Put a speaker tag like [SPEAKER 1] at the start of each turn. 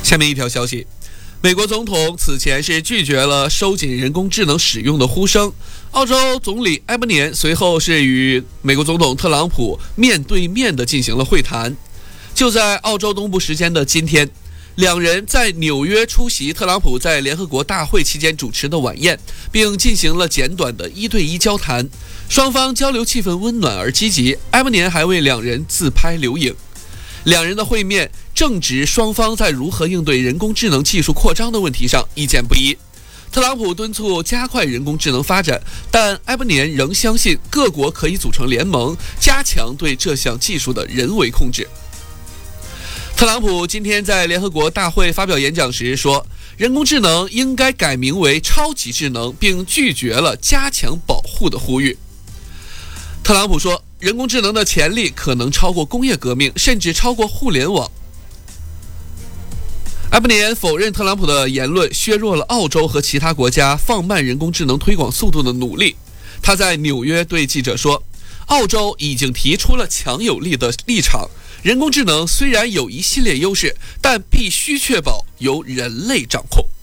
[SPEAKER 1] 下面一条消息，美国总统此前是拒绝了收紧人工智能使用的呼声。澳洲总理埃伯年随后是与美国总统特朗普面对面的进行了会谈。就在澳洲东部时间的今天，两人在纽约出席特朗普在联合国大会期间主持的晚宴，并进行了简短的1对1交谈，双方交流气氛温暖而积极。埃伯年还为两人自拍留影。两人的会面正值双方在如何应对人工智能技术扩张的问题上意见不一。特朗普敦促加快人工智能发展，但埃伯年仍相信各国可以组成联盟，加强对这项技术的人为控制。特朗普今天在联合国大会发表演讲时说，人工智能应该改名为超级智能，并拒绝了加强保护的呼吁。特朗普说，人工智能的潜力可能超过工业革命，甚至超过互联网。埃伯年否认特朗普的言论削弱了澳洲和其他国家放慢人工智能推广速度的努力。他在纽约对记者说，澳洲已经提出了强有力的立场，人工智能虽然有一系列优势，但必须确保由人类掌控。